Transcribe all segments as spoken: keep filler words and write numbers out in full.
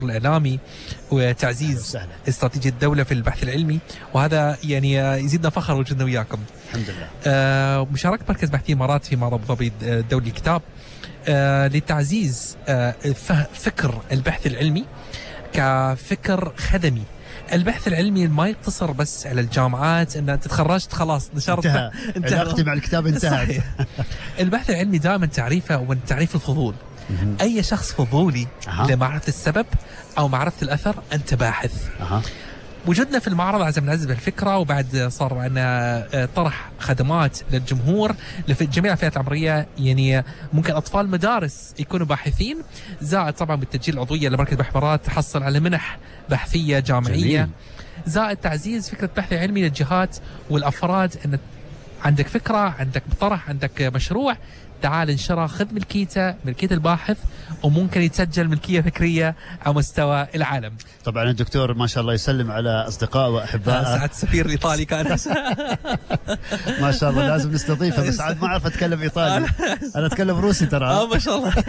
الإعلامي وتعزيز استراتيجية الدولة في البحث العلمي، وهذا يعني يزيدنا فخر وجودنا وياكم. الحمد لله. آه مشاركة مركز بحثي الإمارات في معرض أبو ظبي الدولي للكتاب آه لتعزيز آه فكر البحث العلمي كفكر خدمي. البحث العلمي ما يقتصر بس على الجامعات ان انت تخرجت خلاص نشرت انتهى، علاقتي مع الكتاب انتهت. البحث العلمي دائما تعريفه هو تعريف الفضول. اي شخص فضولي أه. لمعرفه السبب او معرفه الاثر انت باحث. أه. وجودنا في المعرض عزم نعزز بالفكره، وبعد صار عندنا طرح خدمات للجمهور لجميع الفئات العمريه، يعني ممكن اطفال مدارس يكونوا باحثين، زائد طبعا بالتسجيل العضويه لمركز بحث الإمارات تحصل على منح بحثيه جامعيه. جميل. زائد تعزيز فكره البحث العلمي للجهات والافراد، ان عندك فكره، عندك طرح، عندك مشروع، تعال انشره، خذ ملكيته، ملكيه الباحث، وممكن يتسجل ملكيه فكريه على مستوى العالم. طبعا الدكتور ما شاء الله يسلم على اصدقاء واحباء. سعد السفير الايطالي كان ما شاء الله لازم نستضيفه، بس عاد ما اعرف اتكلم ايطالي، انا اتكلم روسي ترى. اه ما شاء الله.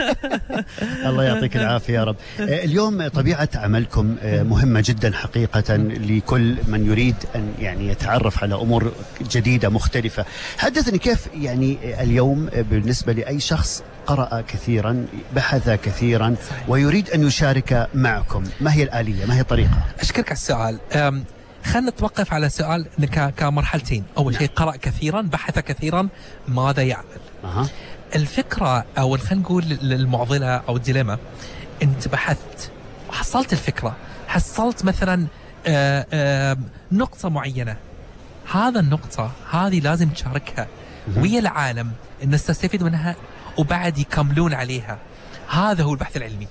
الله يعطيك العافيه يا رب. اليوم طبيعه عملكم مهمه جدا حقيقه لكل من يريد ان يعني يتعرف على امور جديده مختلفه. حدثني كيف يعني اليوم بالنسبه لأي شخص قرأ كثيرا، بحث كثيرا، ويريد أن يشارك معكم، ما هي الآلية، ما هي الطريقة؟ أشكرك على السؤال. خلنا نتوقف على سؤال كمرحلتين. أول شيء قرأ كثيرا، بحث كثيرا، ماذا يعمل؟ أه. الفكرة أو خلينا نقول المعضلة أو الديليما، أنت بحثت وحصلت الفكرة، حصلت مثلا آآ آآ نقطة معينة، هذا النقطة هذه لازم تشاركها ويا العالم الناس تستفيد منها وبعد يكملون عليها. هذا هو البحث العلمي.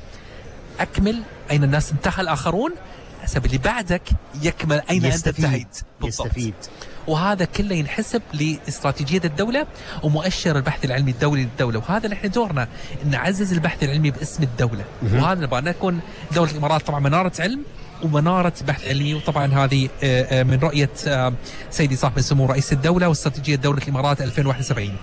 أكمل أين الناس انتهى الآخرون، حسب اللي بعدك يكمل أين أنت انتهيت. يستفيد. وهذا كله ينحسب لاستراتيجية الدولة ومؤشر البحث العلمي الدولي للدولة، وهذا نحن دورنا أن نعزز البحث العلمي باسم الدولة. وهذا نبغى نكون دولة الإمارات طبعا منارة علم ومنارة بحث علمي، وطبعا هذه من رؤية سيدي صاحب السمو رئيس الدولة واستراتيجية دولة الإمارات ألفين وواحد وسبعين.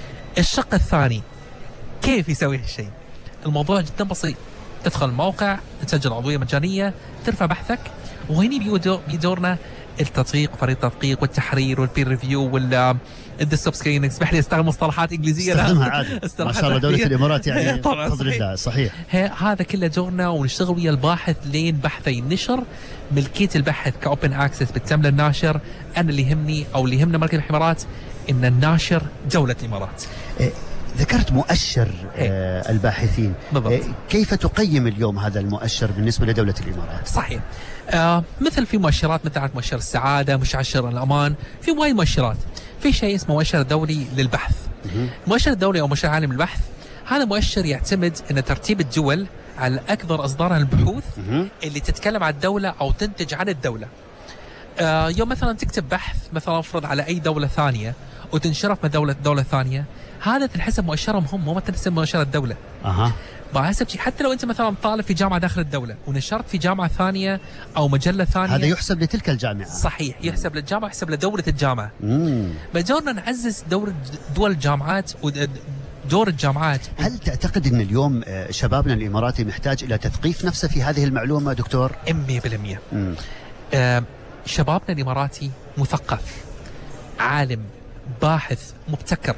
الشق الثاني كيف يسوي هالشيء؟ الموضوع جدا بسيط، تدخل الموقع، تسجل عضوية مجانية، ترفع بحثك، وهنا بيدورنا التدقيق، فريق التدقيق والتحرير والبير ريفيو وال الديسكتوب سكرين. اسمح لي استخدم مصطلحات انجليزيه استخدمها عادي ما شاء الله دولة الامارات يعني بفضل الله. صحيح. هذا كله دورنا، ونشتغل ويا الباحث لين بحثه ينشر. ملكيه البحث كاوبن اكسس بتتم للناشر. انا اللي يهمني او اللي يهمنا مركز الامارات ان الناشر دولة الامارات. إيه ذكرت مؤشر آه الباحثين. بالضبط. كيف تقيم اليوم هذا المؤشر بالنسبة لدولة الإمارات؟ صحيح. آه مثل في مؤشرات، مثل مؤشر السعادة، مؤشر الأمان، في وايد مؤشرات. في شيء اسمه مؤشر دولي للبحث. مؤشر الدولي أو مؤشر عالمي للبحث، هذا مؤشر يعتمد أن ترتيب الدول على أكثر إصدارا البحوث اللي تتكلم عن الدولة أو تنتج عن الدولة. آه يوم مثلا تكتب بحث مثلا افرض على أي دولة ثانية وتنشره في دولة دولة ثانية، هذا تنحسب مؤشرهم هم، مو تنحسب مؤشر الدولة. اها. بحسب شيء، حتى لو انت مثلا طالب في جامعه داخل الدوله ونشرت في جامعه ثانيه او مجله ثانيه، هذا يحسب لتلك الجامعه. صحيح، يحسب للجامعه، يحسب لدوله الجامعه. امم بدورنا نعزز دور دول الجامعات ودور الجامعات. هل تعتقد ان اليوم شبابنا الاماراتي محتاج الى تثقيف نفسه في هذه المعلومه دكتور؟ مية بالمية. آه شبابنا الاماراتي مثقف، عالم، باحث، مبتكر.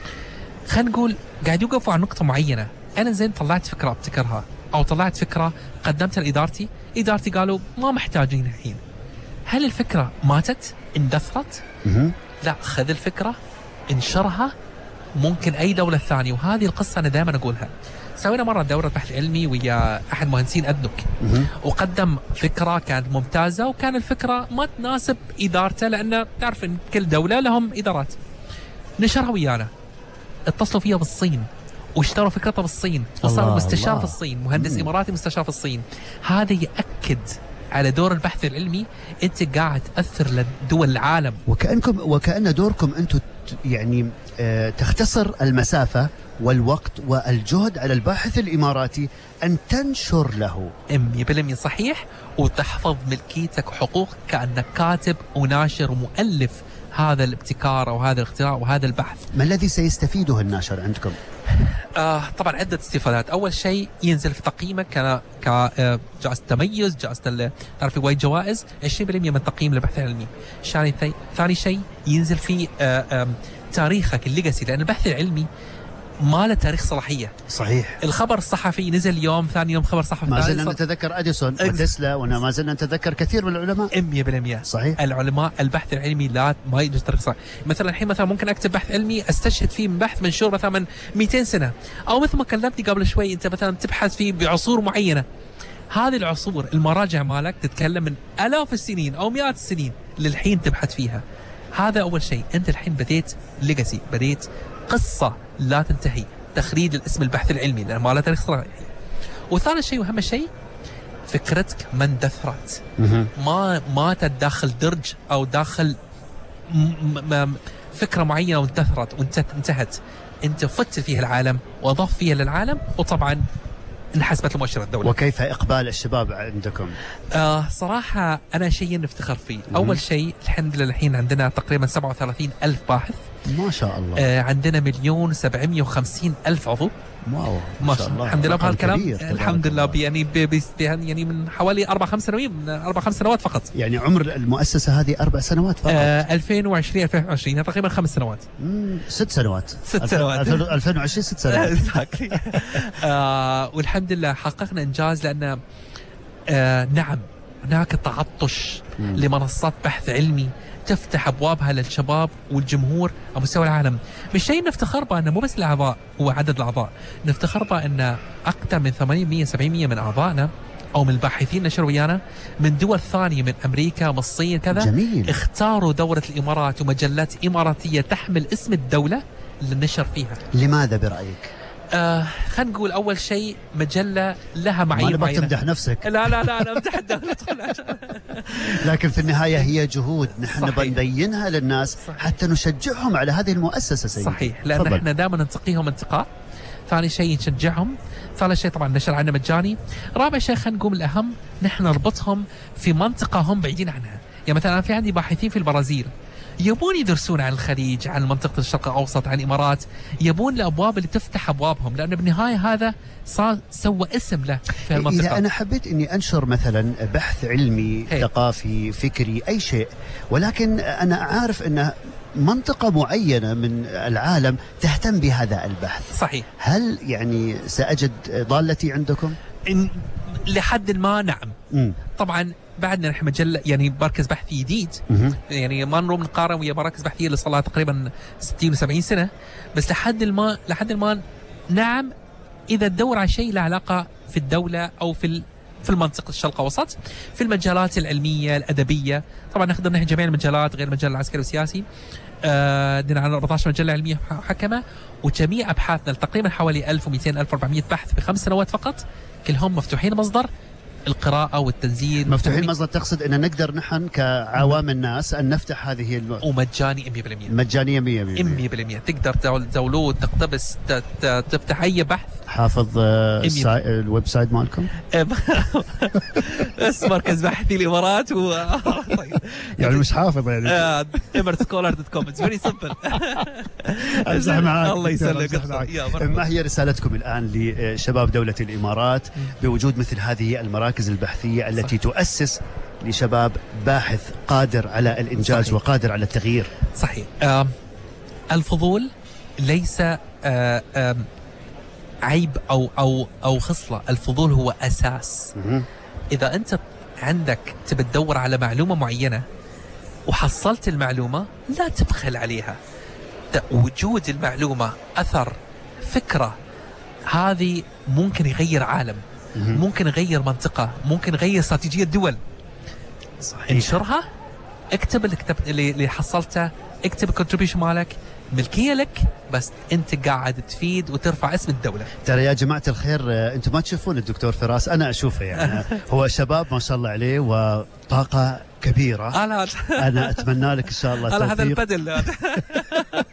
خلينا نقول قاعد يوقفوا على نقطة معينة. أنا زين طلعت فكرة ابتكرها، أو طلعت فكرة قدمتها لإدارتي، إدارتي قالوا ما محتاجين الحين. هل الفكرة ماتت؟ اندثرت؟ لا، خذ الفكرة، انشرها، ممكن أي دولة ثانية. وهذه القصة أنا دائما أقولها. سوينا مرة دورة بحث علمي ويا أحد مهندسين أدنك، وقدم فكرة كانت ممتازة، وكان الفكرة ما تناسب إدارته، لأن تعرف إن كل دولة لهم إدارات. نشرها ويانا، اتصلوا فيها بالصين واشتروا فكرتها بالصين، وصار مستشار في الصين، مهندس مم. إماراتي مستشار في الصين. هذا يأكد على دور البحث العلمي، أنت قاعد تأثر لدول العالم. وكأنكم وكأن دوركم أنتم يعني اه تختصر المسافة والوقت والجهد على الباحث الإماراتي أن تنشر له. مية بالمية صحيح، وتحفظ ملكيتك وحقوقك كأنك كاتب وناشر ومؤلف هذا الابتكار أو هذا الاختراع وهذا البحث. ما الذي سيستفيده الناشر عندكم؟ آه طبعا عدة استفادات. أول شيء ينزل في تقييمك ك كجائزة تميز، جائزة تعرف في وايد جوائز، عشرين بالمئة من تقييم البحث العلمي. ثاني ثاني شيء ينزل في آه آه تاريخك الليجاسي، لأن البحث العلمي ما له تاريخ صلاحية. صحيح. الخبر الصحفي نزل يوم، ثاني يوم خبر صحفي. ما زلنا نتذكر أديسون وتسلا، وما زلنا نتذكر كثير من العلماء. مئة بالمئة صحيح. العلماء البحث العلمي لا ما يجوز تاريخ صحيح. مثلا الحين مثلا ممكن أكتب بحث علمي أستشهد فيه من بحث منشور مثلا من مئتين سنة، أو مثل ما كلمتني قبل شوي أنت مثلا تبحث فيه بعصور معينة. هذه العصور المراجع مالك تتكلم من آلاف السنين أو مئات السنين للحين تبحث فيها. هذا أول شيء. أنت الحين بديت ليجاسي، بديت قصة لا تنتهي، تخريج الاسم البحث العلمي لأن ما له تاريخ صلاحية. وثالث شيء وأهم شيء فكرتك ما اندثرت، ما ماتت داخل درج أو داخل م م فكرة معينة واندثرت وانتهت. أنت فت فيها العالم وأضاف فيها للعالم، وطبعا انحسبت لمؤشر الدولة. وكيف إقبال الشباب عندكم؟ آه صراحة أنا شيء نفتخر فيه. أول شيء الحمد لله الحين عندنا تقريبا سبعة وثلاثين ألف باحث ما شاء الله. آه عندنا مليون سبعمية وخمسين ألف عضو. واو ما شاء الله. الحمد لله بهالكلام الحمد لله يعني يعني من حوالي أربع خمس سنوات من أربع خمس سنوات فقط. يعني عمر المؤسسة هذه أربع سنوات فقط. آه ألفين وعشرين ألفين وعشرين تقريبا خمس سنوات. امم ست سنوات. ست سنوات. ألفين وعشرين ست سنوات. آه والحمد لله حققنا إنجاز، لأن آه نعم هناك تعطش مم. لمنصات بحث علمي تفتح أبوابها للشباب والجمهور على مستوى العالم. مش شيء نفتخر به أنه مو بس الأعضاء هو عدد الأعضاء، نفتخر به أن أكثر من ثمانين بالمئة سبعين بالمئة من أعضائنا أو من الباحثين نشروا ويانا من دول ثانية، من أمريكا، من الصين كذا. جميل. اختاروا دورة الإمارات ومجلات إماراتية تحمل اسم الدولة للنشر فيها. لماذا برأيك؟ آه خلينا نقول أول شيء مجلة لها معايير معينة. ما تمدح نفسك. لا لا لا أنا أمدح الدولة. لكن في النهاية هي جهود نحن بنبينها للناس صحيح. حتى نشجعهم على هذه المؤسسة سيدي. صحيح، لأن فضل. احنا دائما ننتقيهم انتقاء. ثاني شيء نشجعهم. ثالث شيء طبعا نشر عنا مجاني. رابع شيء خلينا نقول الأهم نحن نربطهم في منطقة هم بعيدين عنها. يعني مثلا أنا في عندي باحثين في البرازيل يبون يدرسون عن الخليج، عن منطقة الشرق الأوسط، عن الإمارات، يبون الأبواب اللي تفتح أبوابهم، لأن بالنهاية هذا صار سوى اسم له في المنطقة. إذا أنا حبيت إني أنشر مثلا بحث علمي هي. ثقافي فكري أي شيء، ولكن أنا عارف أن منطقة معينة من العالم تهتم بهذا البحث. صحيح. هل يعني سأجد ضالتي عندكم؟ إن لحد ما نعم. م. طبعا بعدنا نحن مجلة يعني مركز بحثي جديد، يعني ما نروم نقارن ويا مراكز بحثية اللي صار لها تقريبا ستين وسبعين سنة، بس لحد ما لحد ما نعم إذا تدور على شيء له علاقة في الدولة أو في في المنطقة الشرق الأوسط في المجالات العلمية الأدبية. طبعا نخدم نحن جميع المجالات غير المجال العسكري والسياسي. عندنا آه أربعة عشر مجلة علمية محكمة، وجميع أبحاثنا تقريبا حوالي ألف ومئتين ألف وأربعمئة بحث بخمس سنوات فقط، كلهم مفتوحين مصدر القراءة والتنزيل. مفتوحين مصدر تقصد أن نقدر نحن كعوام الناس أن نفتح هذه الم... ومجاني مئة بالمئة. مجانية مئة بالمئة. مئة بالمئة تقدر تداونلود تقتبس تفتح أي بحث. حافظ الساي... الويب سايت مالكم؟ بس مركز بحثي الإمارات و يعني مش حافظ يعني إمارات سكولر دوت كوم. اتس فيري سمبل. أمزح معاك. الله يسلمك. ما هي رسالتكم الآن لشباب دولة الإمارات بوجود مثل هذه المراكز البحثية التي صحيح. تؤسس لشباب باحث قادر على الإنجاز صحيح. وقادر على التغيير؟ صحيح. آه الفضول ليس آه آه عيب أو أو أو خصلة، الفضول هو أساس. م- إذا أنت عندك تبي تدور على معلومة معينة وحصلت المعلومة لا تبخل عليها. وجود المعلومة أثر فكرة هذه ممكن يغير عالم، ممكن يغير منطقة، ممكن يغير استراتيجية دول. صحيح. انشرها، اكتب اللي, اللي حصلته، اكتب الكونتريبيوشن مالك، ملكية لك، بس انت قاعد تفيد وترفع اسم الدولة. ترى يا جماعة الخير انتم ما تشوفون الدكتور فراس، انا اشوفه يعني هو شباب ما شاء الله عليه وطاقة كبيرة. أنا أنا أتمنى لك إن شاء الله التوفيق. هذا البدل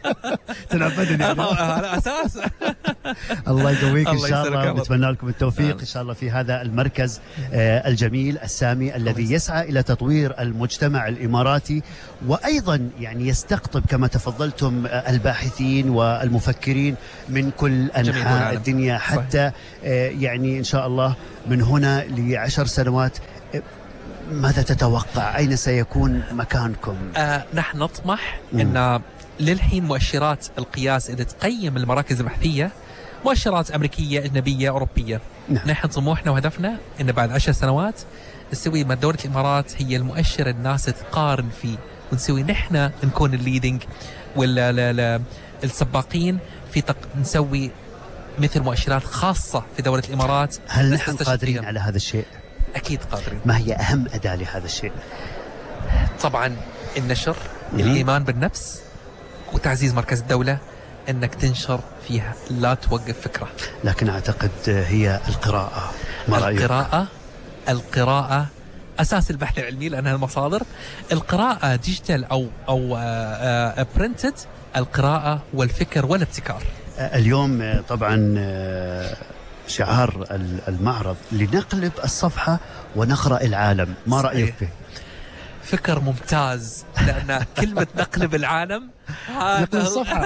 تنعبدني هذا اساس. الله يقويك ان الله شاء يسلمك الله، يا رب. ونتمنى لكم التوفيق ان شاء الله في هذا المركز آه، الجميل السامي الذي يسعى الى تطوير المجتمع الاماراتي، وايضا يعني يستقطب كما تفضلتم آه، الباحثين والمفكرين من كل انحاء العالم. الدنيا، حتى آه، يعني ان شاء الله من هنا لعشر سنوات آه، ماذا تتوقع؟ اين سيكون مكانكم؟ آه نحن نطمح مم. ان للحين مؤشرات القياس اذا تقيم المراكز البحثيه مؤشرات امريكيه اجنبيه اوروبيه. نعم. نحن طموحنا وهدفنا ان بعد عشر سنوات نسوي ما دوله الامارات هي المؤشر الناس تقارن فيه، ونسوي نحن نكون الليدنج ولا لا لا السباقين في تق... نسوي مثل مؤشرات خاصه في دوله الامارات. هل بس نحن تستشرف قادرين فيها. على هذا الشيء؟ اكيد قادرين. ما هي اهم اداه لهذا الشيء؟ طبعا النشر، مم. الايمان بالنفس، وتعزيز مركز الدوله انك تنشر فيها، لا توقف فكره. لكن اعتقد هي القراءه. ما رايك؟ القراءه القراءه اساس البحث العلمي لانها المصادر. القراءه ديجيتال او او برنتد، القراءه والفكر والابتكار. اليوم طبعا شعار المعرض لنقلب الصفحه ونقرا العالم، ما صحيح. رايك به؟ فكر ممتاز، لان كلمه نقلب العالم نقلب الصفحه.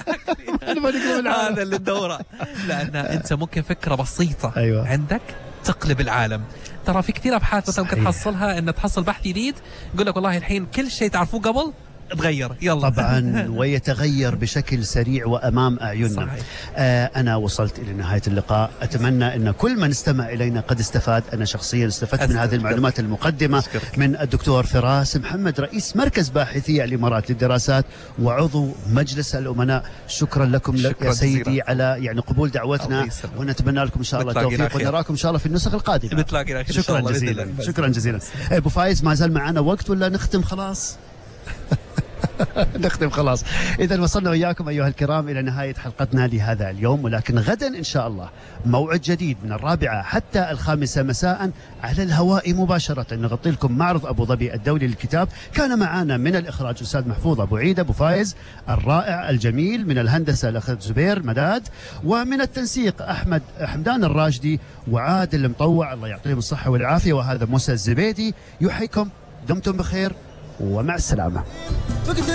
هذا اللي ندوره، لان انت ممكن فكره بسيطه أيوة. عندك تقلب العالم. ترى في كثير ابحاث مثلا ممكن صحيح. تحصلها ان تحصل بحث جديد يقول لك والله الحين كل شيء تعرفوه قبل تغير، يلا. طبعا ويتغير بشكل سريع وامام اعيننا. صحيح. آه انا وصلت الى نهايه اللقاء، اتمنى ان كل من استمع الينا قد استفاد. انا شخصيا استفدت من هذه المعلومات المقدمه أشكرك. من الدكتور فراس محمد، رئيس مركز باحثي الامارات للدراسات وعضو مجلس الامناء. شكرا لكم شكرا يا سيدي جزيلا. على يعني قبول دعوتنا، الله يسلمك. ونتمنى لكم ان شاء الله نتلاقينا التوفيق، خير. ونراكم ان شاء الله في النسخ القادمه. نتلاقينا إن شاء شكرا الله بإذن جزيلا. الله. شكرا جزيلا. ابو فايز، ما زال معنا وقت ولا نختم خلاص؟ نختم خلاص. إذا وصلنا وإياكم أيها الكرام إلى نهاية حلقتنا لهذا اليوم، ولكن غدا إن شاء الله موعد جديد من الرابعة حتى الخامسة مساء على الهواء مباشرة، نغطي لكم معرض أبو ظبي الدولي للكتاب. كان معنا من الإخراج الأستاذ محفوظ أبو عيد، أبو فايز الرائع الجميل، من الهندسة الأخ زبير مداد، ومن التنسيق أحمد حمدان الراشدي وعادل المطوع، الله يعطيهم الصحة والعافية. وهذا موسى الزبيدي يحييكم، دمتم بخير ومع السلامة.